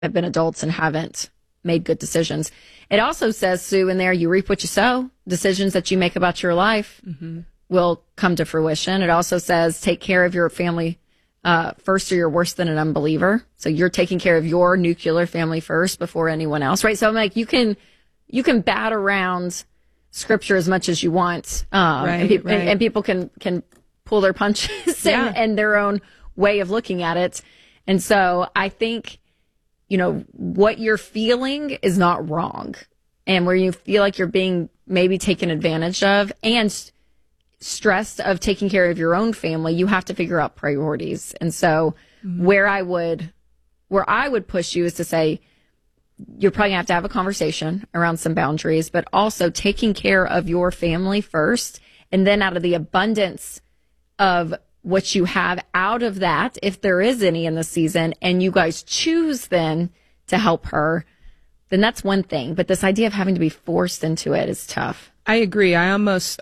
have been adults and haven't made good decisions. It also says, Sue, in there, you reap what you sow. Decisions that you make about your life will come to fruition. It also says, take care of your family first, or you're worse than an unbeliever. So you're taking care of your nuclear family first before anyone else, right? So I'm like, you can bat around scripture as much as you want, and people can pull their punches and their own way of looking at it. And so I think, what you're feeling is not wrong. And where you feel like you're being maybe taken advantage of and stressed of taking care of your own family, you have to figure out priorities. And so where I would push you is to say, you're probably gonna have to have a conversation around some boundaries, but also taking care of your family first. And then out of the abundance of what you have out of that, if there is any in the season, and you guys choose then to help her, then that's one thing. But this idea of having to be forced into it is tough. I agree. I almost,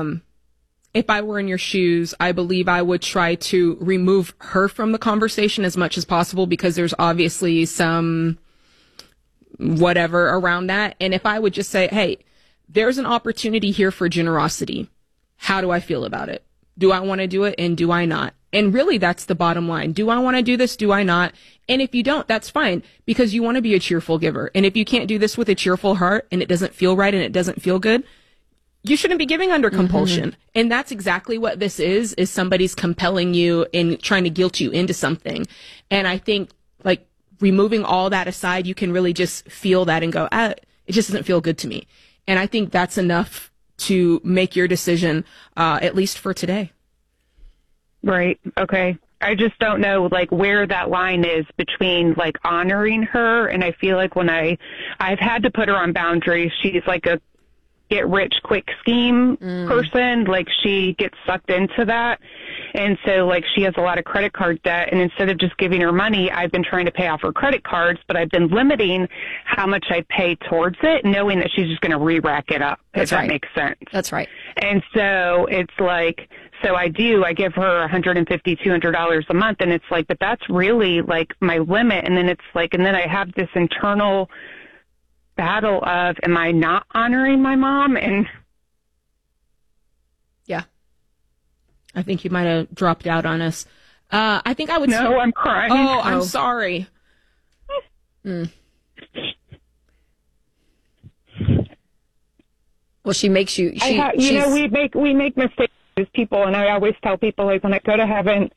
if I were in your shoes, I believe I would try to remove her from the conversation as much as possible, because there's obviously some whatever around that. And if I would just say, hey, there's an opportunity here for generosity. How do I feel about it? Do I want to do it, and do I not? And really, that's the bottom line. Do I want to do this? Do I not? And if you don't, that's fine, because you want to be a cheerful giver. And if you can't do this with a cheerful heart and it doesn't feel right and it doesn't feel good, you shouldn't be giving under compulsion. And that's exactly what this is somebody's compelling you and trying to guilt you into something. And I think, like, removing all that aside, you can really just feel that and go, it just doesn't feel good to me. And I think that's enough to make your decision, at least for today. Right. Okay. I just don't know, like, where that line is between, like, honoring her. And I feel like when I've had to put her on boundaries, she's like a get rich quick scheme person. Like, she gets sucked into that. And so, like, she has a lot of credit card debt, and instead of just giving her money, I've been trying to pay off her credit cards, but I've been limiting how much I pay towards it, knowing that she's just going to re-rack it up, if that makes sense. That's right. And so it's like, so I give her $150, $200 a month, and it's like, but that's really, like, my limit. And then it's like, and then I have this internal battle of, am I not honoring my mom? And yeah. I think you might have dropped out on us. I think I would. No, I'm crying. Oh, I'm sorry. Well, she makes you. We make mistakes as people, and I always tell people, like, when I go to heaven,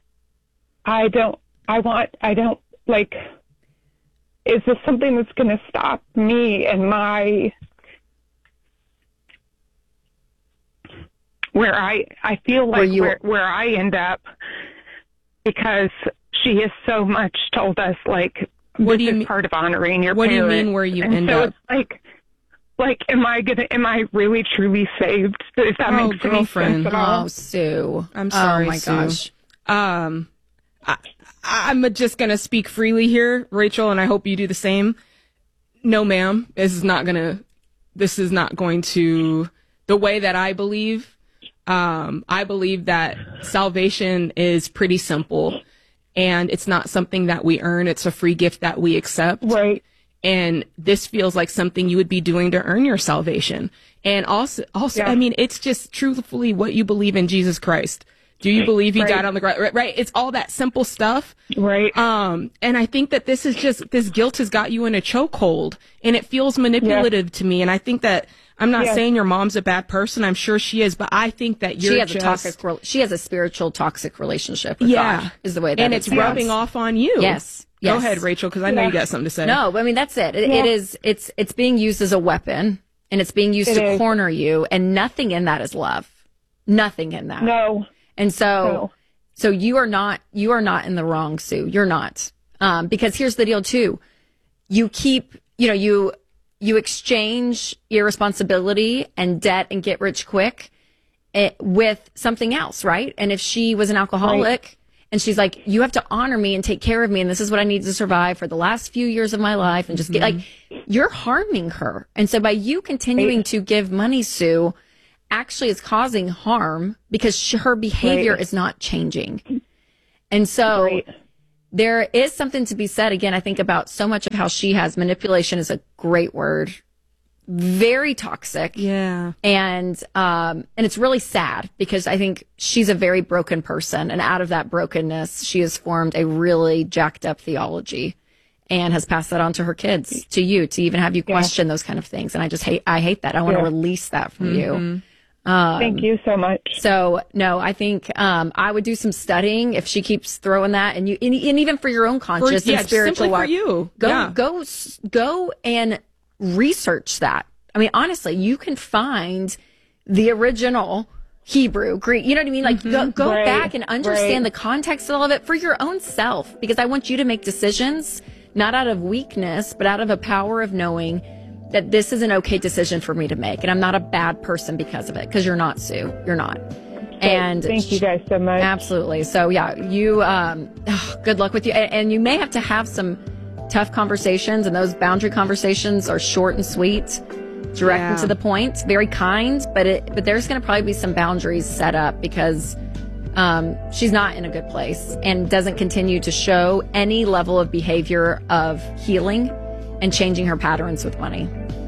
is this something that's going to stop me and my, where I feel like where I end up, because she has so much told us, like, this is part of honoring your parents. What do you mean where you end up? So it's like, am I really truly saved? If that makes any sense at all. Oh, Sue. I'm sorry, Oh, my Sue. gosh. I'm just going to speak freely here, Rachel, and I hope you do the same. No, ma'am. This is not going to, the way that I believe that salvation is pretty simple, and it's not something that we earn. It's a free gift that we accept. Right. And this feels like something you would be doing to earn your salvation. And also, I mean, it's just truthfully what you believe in Jesus Christ. Do you believe he died on the cross? Right. It's all that simple stuff. Right. And I think that this guilt has got you in a chokehold, and it feels manipulative to me. And I think that, I'm not saying your mom's a bad person. I'm sure she is, but I think that she has a spiritual toxic relationship with God, is the way that it's rubbing off on you. Yes. Go ahead, Rachel, because I know you got something to say. No, I mean, that's it. It's being used as a weapon, and it's being used to corner you, and nothing in that is love. Nothing in that. No. And so you are not in the wrong, Sue. You're not. Because here's the deal too. You keep, you exchange irresponsibility and debt and get rich quick with something else, right? And if she was an alcoholic and she's like, you have to honor me and take care of me, and this is what I need to survive for the last few years of my life, and just get, like, you're harming her. And so by you continuing to give money, Sue, actually is causing harm, because her behavior is not changing. And so there is something to be said, again, I think about so much of how she has manipulation is a great word. Very toxic. Yeah. And it's really sad because I think she's a very broken person. And out of that brokenness, she has formed a really jacked up theology and has passed that on to her kids, to you, to even have you question those kind of things. And I hate that. I want to release that from you. Thank you so much. So no, I think I would do some studying if she keeps throwing that, and even for your own conscious and spiritual life. For you. Go and research that. I mean, honestly, you can find the original Hebrew, Greek. You know what I mean? Like go back and understand the context of all of it for your own self, because I want you to make decisions not out of weakness, but out of a power of knowing that this is an okay decision for me to make, and I'm not a bad person because of it. Because you're not, Sue. You're not. And thank you guys so much. Absolutely. So yeah, you. Good luck with you. And you may have to have some tough conversations, and those boundary conversations are short and sweet, direct and to the point, very kind. But there's going to probably be some boundaries set up because she's not in a good place and doesn't continue to show any level of behavior of healing and changing her patterns with money.